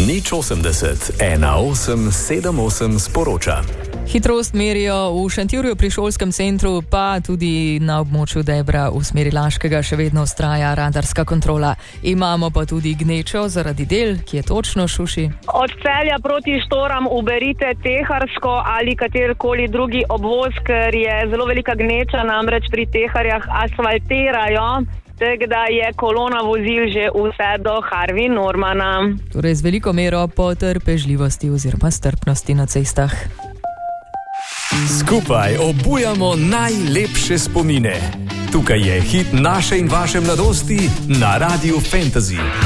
080 1878 sporoča. Hitrost merijo v Šentjurju pri šolskem centru, pa tudi na območju Debra v smeri Laškega še vedno vztraja radarska kontrola. Imamo pa tudi gnečo zaradi del, ki je točno, Šuši. Od Celja proti Štoram uberite Teharsko ali katerikoli drugi obvoz, ker je zelo velika gneča, namreč pri Teharjah asfaltirajo, tako da je kolona vozil že vse do Harvey Normana. Torej z veliko mero potrpežljivosti oziroma strpnosti na cestah. Skupaj obujamo najlepše spomine. Tukaj je hit naše in vaše mladosti na Radiu Fantasy.